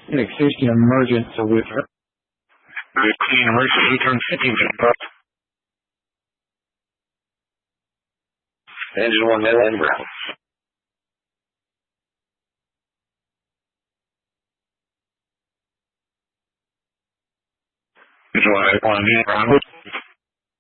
Existing emergency with clean emergency turn 15 minutes. Engine 1 middle inbound. Engine 1 inbound.